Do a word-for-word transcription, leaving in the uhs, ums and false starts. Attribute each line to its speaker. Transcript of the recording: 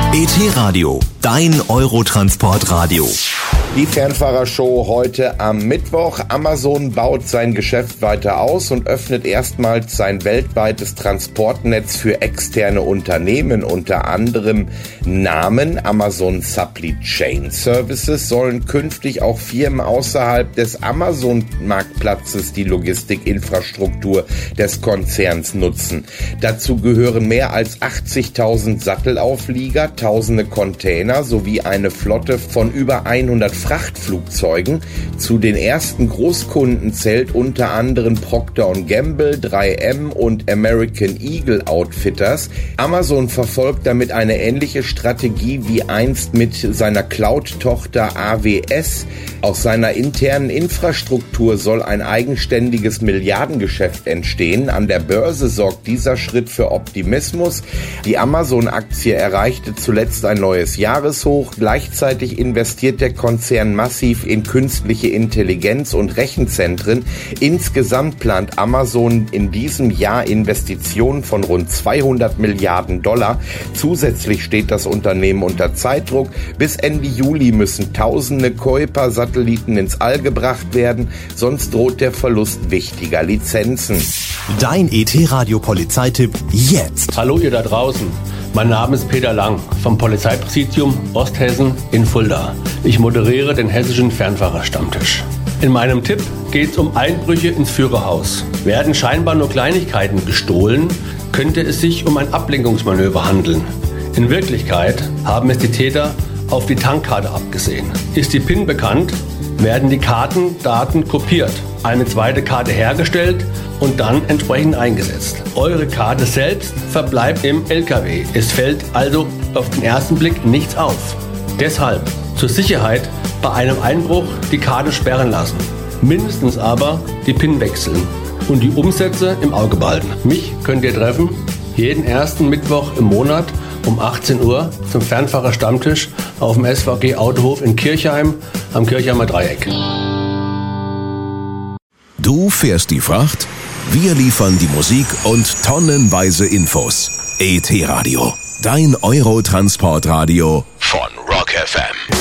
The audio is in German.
Speaker 1: E T-Radio, dein Eurotransportradio.
Speaker 2: Die Fernfahrershow heute am Mittwoch. Amazon baut sein Geschäft weiter aus und öffnet erstmals sein weltweites Transportnetz für externe Unternehmen. Unter anderem Namen Amazon Supply Chain Services sollen künftig auch Firmen außerhalb des Amazon-Marktplatzes die Logistikinfrastruktur des Konzerns nutzen. Dazu gehören mehr als achtzigtausend Sattelauflieger, tausende Container sowie eine Flotte von über hundert Frachtflugzeugen. Zu den ersten Großkunden zählt unter anderem Procter und Gamble, drei M und American Eagle Outfitters. Amazon verfolgt damit eine ähnliche Strategie wie einst mit seiner Cloud-Tochter A W S. Aus seiner internen Infrastruktur soll ein eigenständiges Milliardengeschäft entstehen. An der Börse sorgt dieser Schritt für Optimismus. Die Amazon-Aktie erreichte zuletzt ein neues Jahreshoch. Gleichzeitig investiert der Konzern massiv in künstliche Intelligenz und Rechenzentren. Insgesamt plant Amazon in diesem Jahr Investitionen von rund zweihundert Milliarden Dollar. Zusätzlich steht das Unternehmen unter Zeitdruck. Bis Ende Juli müssen tausende Kuiper-Satelliten ins All gebracht werden, sonst droht der Verlust wichtiger Lizenzen.
Speaker 1: Dein E T-Radio-Polizeitipp jetzt.
Speaker 3: Hallo ihr da draußen. Mein Name ist Peter Lang vom Polizeipräsidium Osthessen in Fulda. Ich moderiere den hessischen Fernfahrerstammtisch. In meinem Tipp geht es um Einbrüche ins Führerhaus. Werden scheinbar nur Kleinigkeiten gestohlen, könnte es sich um ein Ablenkungsmanöver handeln. In Wirklichkeit haben es die Täter auf die Tankkarte abgesehen. Ist die PIN bekannt, werden die Kartendaten kopiert, eine zweite Karte hergestellt und dann entsprechend eingesetzt. Eure Karte selbst verbleibt im L K W. Es fällt also auf den ersten Blick nichts auf. Deshalb zur Sicherheit bei einem Einbruch die Karte sperren lassen. Mindestens aber die PIN wechseln und die Umsätze im Auge behalten. Mich könnt ihr treffen jeden ersten Mittwoch im Monat um achtzehn Uhr zum Fernfahrerstammtisch auf dem S V G Autohof in Kirchheim am Kirchheimer Dreieck.
Speaker 1: Du fährst die Fracht, wir liefern die Musik und tonnenweise Infos. E T-Radio, dein Eurotransportradio von Rock F M.